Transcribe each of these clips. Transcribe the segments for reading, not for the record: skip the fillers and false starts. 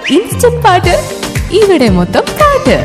Instant പാട്ട് ഇവിടെ മൊത്തം പാട്ട്.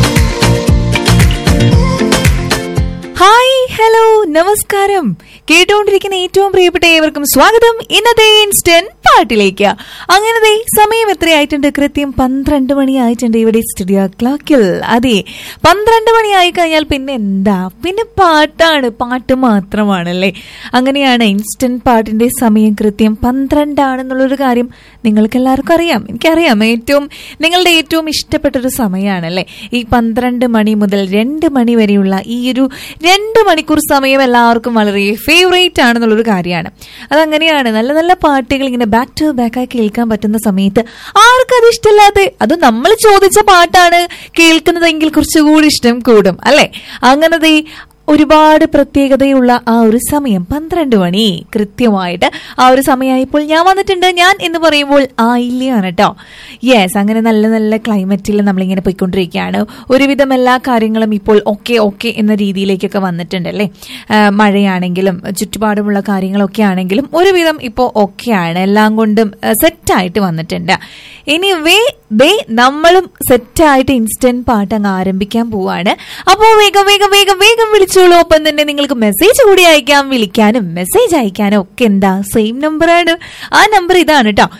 ഹായ്, ഹലോ, നമസ്കാരം. കേട്ടുകൊണ്ടിരിക്കുന്ന ഏറ്റവും പ്രിയപ്പെട്ട ഏവർക്കും സ്വാഗതം ഇന്നത്തെ ഇൻസ്റ്റന്റ് പാട്ടിലേക്ക്. അങ്ങനത്തെ സമയം എത്രയായിട്ടുണ്ട്? കൃത്യം 12 മണിയായിട്ടുണ്ട് ഇവിടെ സ്റ്റുഡിയോ ക്ലോക്കിൽ. അതെ, 12 മണിയായി കഴിഞ്ഞാൽ പിന്നെ എന്താ? പിന്നെ പാട്ടാണ്, പാട്ട് മാത്രമാണല്ലേ. അങ്ങനെയാണ് ഇൻസ്റ്റന്റ് പാട്ടിന്റെ സമയം കൃത്യം 12 ആണെന്നുള്ളൊരു കാര്യം നിങ്ങൾക്ക് എല്ലാവർക്കും അറിയാം, എനിക്കറിയാം. നിങ്ങളുടെ ഏറ്റവും ഇഷ്ടപ്പെട്ടൊരു സമയമാണല്ലേ ഈ 12 മണി മുതൽ 2 മണി വരെയുള്ള ഈ ഒരു 2 മണിക്കൂർ സമയം എല്ലാവർക്കും വളരെ ഫേവറേറ്റ് ആണെന്നുള്ളൊരു കാര്യമാണ്. അതങ്ങനെയാണ്. നല്ല നല്ല പാട്ടുകൾ ഇങ്ങനെ ബാക്ക് ടു ബാക്ക് ആയി കേൾക്കാൻ പറ്റുന്ന സമയത്ത് ആർക്കത് ഇഷ്ടമില്ലാതെ? അത് നമ്മൾ ചോദിച്ച പാട്ടാണ് കേൾക്കുന്നതെങ്കിൽ കുറച്ചുകൂടി ഇഷ്ടം കൂടും അല്ലെ. അങ്ങനത്തെ ഒരുപാട് പ്രത്യേകതയുള്ള ആ ഒരു സമയം 12 മണി കൃത്യമായിട്ട് ആ ഒരു സമയമായപ്പോൾ ഞാൻ വന്നിട്ടുണ്ട്. ഞാൻ എന്ന് പറയുമ്പോൾ ആയില്യാണ് കേട്ടോ. യെസ്, അങ്ങനെ നല്ല നല്ല ക്ലൈമറ്റിൽ നമ്മളിങ്ങനെ പോയിക്കൊണ്ടിരിക്കുകയാണ്. ഒരുവിധം എല്ലാ കാര്യങ്ങളും ഇപ്പോൾ ഓക്കെ എന്ന രീതിയിലേക്കൊക്കെ വന്നിട്ടുണ്ട് അല്ലേ. മഴയാണെങ്കിലും ചുറ്റുപാടുമുള്ള കാര്യങ്ങളൊക്കെ ആണെങ്കിലും ഒരുവിധം ഇപ്പോൾ ഓക്കെയാണ്, എല്ലാം കൊണ്ടും സെറ്റായിട്ട് വന്നിട്ടുണ്ട്. എനിവേ നമ്മളും സെറ്റായിട്ട് ഇൻസ്റ്റന്റ് പാട്ട് അങ്ങ് ആരംഭിക്കാൻ പോവാണ്. അപ്പോൾ വേഗം വിളിച്ചോളൂ. ഒപ്പം തന്നെ നിങ്ങൾക്ക് മെസ്സേജ് കൂടി അയക്കാം. വിളിക്കാനും മെസ്സേജ് അയക്കാനും ഒക്കെ എന്താ സെയിം നമ്പറാണ്. ആ നമ്പർ ഇതാണ് കേട്ടോ,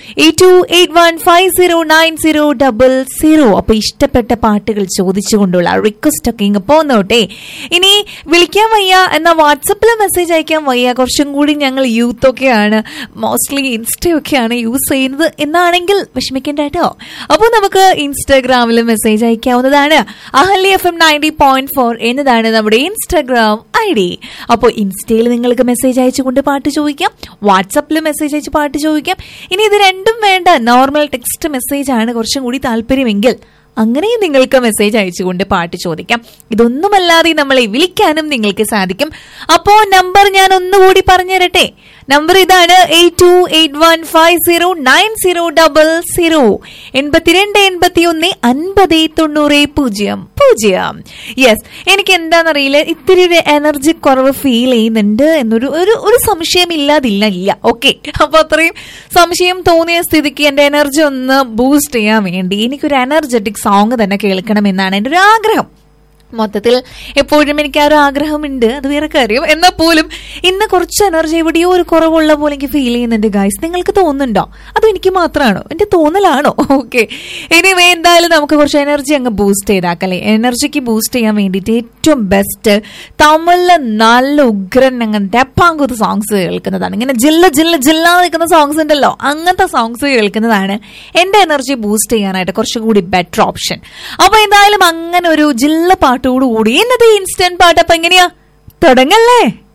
8281509000. അപ്പൊ ഇഷ്ടപ്പെട്ട പാട്ടുകൾ ചോദിച്ചുകൊണ്ടുള്ള റിക്വസ്റ്റ് ഒക്കെ ഇങ്ങ് പോന്നോട്ടെ. ഇനി വിളിക്കാൻ വയ്യ എന്നാ വാട്സപ്പിൽ മെസ്സേജ് അയക്കാൻ വയ്യ, കുറച്ചും കൂടി ഞങ്ങൾ യൂത്ത് ഒക്കെയാണ്, മോസ്റ്റ്ലി ഇൻസ്റ്റയൊക്കെയാണ് യൂസ് ചെയ്യുന്നത് എന്നാണെങ്കിൽ വിഷമിക്കേണ്ട കേട്ടോ. അപ്പോൾ നമുക്ക് ഇൻസ്റ്റാഗ്രാമിൽ മെസ്സേജ് അയക്കാവുന്നതാണ്. അഹല്യ FM 90.4 എന്നതാണ് നമ്മുടെ ഇൻസ്റ്റാഗ്രാം ID. അപ്പോൾ ഇൻസ്റ്റയിൽ നിങ്ങൾക്ക് മെസ്സേജ് അയച്ചുകൊണ്ട് പാട്ട് ചോദിക്കാം, വാട്സപ്പിൽ മെസ്സേജ് അയച്ച് പാട്ട് ചോദിക്കാം. ഇനി ഇത് രണ്ടും വേണ്ട, നോർമൽ ടെക്സ്റ്റ് മെസ്സേജ് ആണ് കുറച്ചും കൂടി താല്പര്യമെങ്കിൽ അങ്ങനെയും നിങ്ങൾക്ക് മെസ്സേജ് അയച്ചുകൊണ്ട് പാട്ട് ചോദിക്കാം. ഇതൊന്നുമല്ലാതെ നമ്മളെ വിളിക്കാനും നിങ്ങൾക്ക് സാധിക്കും. അപ്പോ നമ്പർ ഞാൻ ഒന്നുകൂടി പറഞ്ഞു തരട്ടെ. നമ്പർ ഇതാണ് 8281509000. 8281509000. യെസ്, എനിക്ക് എന്താണെന്നറിയില്ല, ഇത്തിരി ഒരു എനർജി കുറവ് ഫീൽ ചെയ്യുന്നുണ്ട് എന്നൊരു സംശയം ഇല്ലാതില്ല. ഓക്കെ, അപ്പൊ അത്രയും സംശയം തോന്നിയ സ്ഥിതിക്ക് എന്റെ എനർജി ഒന്ന് ബൂസ്റ്റ് ചെയ്യാൻ വേണ്ടി എനിക്കൊരു എനർജറ്റിക് സോങ് തന്നെ കേൾക്കണം എന്നാണ് എൻ്റെ ഒരു ആഗ്രഹം. മൊത്തത്തിൽ എപ്പോഴും എനിക്ക് ആ ഒരു ആഗ്രഹമുണ്ട്, അത് വേറെ കാര്യം. എന്നാൽ പോലും ഇന്ന് കുറച്ച് എനർജി എവിടെയോ ഒരു കുറവുള്ള പോലെ എനിക്ക് ഫീൽ ചെയ്യുന്നുണ്ട് ഗൈസ്. നിങ്ങൾക്ക് തോന്നുന്നുണ്ടോ? അതോ എനിക്ക് മാത്രമാണോ? എന്റെ തോന്നലാണോ? ഓക്കെ, ഇനി എന്തായാലും നമുക്ക് കുറച്ച് എനർജി അങ്ങ് ബൂസ്റ്റ് ചെയ്താക്കല്ലേ. എനർജിക്ക് ബൂസ്റ്റ് ചെയ്യാൻ വേണ്ടിയിട്ട് ഏറ്റവും ബെസ്റ്റ് തമിഴിലെ നല്ല ഉഗ്രൻ അങ്ങനെ ഡെപ്പാങ്കുത്ത് സോങ്സ് കേൾക്കുന്നതാണ്. ഇങ്ങനെ ജില്ല നിൽക്കുന്ന സോങ്സ് ഉണ്ടല്ലോ, അങ്ങനത്തെ സോങ്സ് കേൾക്കുന്നതാണ് എന്റെ എനർജി ബൂസ്റ്റ് ചെയ്യാനായിട്ട് കുറച്ചുകൂടി ബെറ്റർ ഓപ്ഷൻ. അപ്പൊ എന്തായാലും അങ്ങനെ ഒരു ജില്ല പാട്ടോടുകൂടി ഇന്നത്തെ ഇൻസ്റ്റന്റ് പാട്ട് അപ്പൊ എങ്ങനെയാ തുടങ്ങല്ലേ?